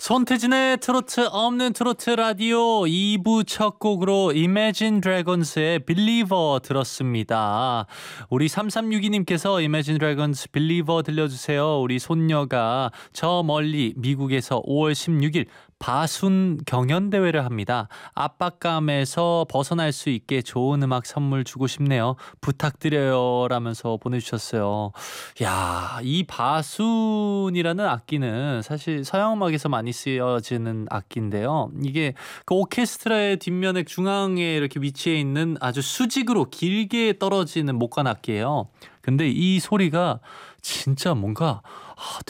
손태진의 트로트 없는 트로트 라디오 2부 첫 곡으로 Imagine Dragons의 Believer 들었습니다. 우리 3362님께서 Imagine Dragons Believer 들려주세요. 우리 손녀가 저 멀리 미국에서 5월 16일 바순 경연대회를 합니다. 압박감에서 벗어날 수 있게 좋은 음악 선물 주고 싶네요. 부탁드려요 라면서 보내주셨어요. 야, 이 바순이라는 악기는 사실 서양음악에서 많이 쓰여지는 악기인데요. 이게 그 오케스트라의 뒷면의 중앙에 이렇게 위치해 있는 아주 수직으로 길게 떨어지는 목관 악기예요. 근데 이 소리가 진짜 뭔가